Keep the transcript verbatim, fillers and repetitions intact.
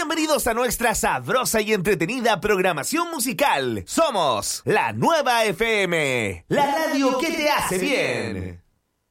Bienvenidos a nuestra sabrosa y entretenida programación musical. Somos la Nueva F M, la radio que te hace bien.